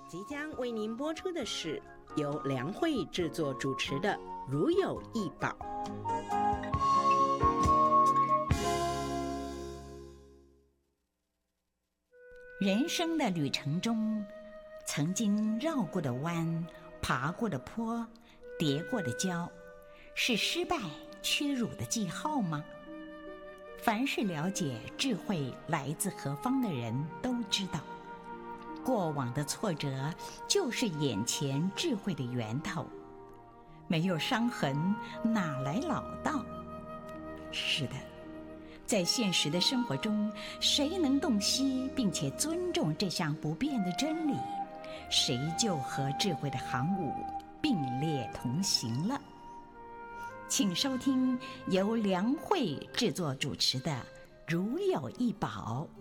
即将为您播出的是由梁慧制作主持的《如有一宝》。 人生的旅程中，曾经绕过的弯、爬过的坡、跌过的跤，是失败屈辱的记号吗？凡是了解智慧来自何方的人都知道，过往的挫折就是眼前智慧的源头。没有伤痕，哪来老道？是的，在现实的生活中，谁能洞悉并且尊重这项不变的真理，谁就和智慧的航母并列同行了。请收听由梁慧制作主持的《如有一宝》。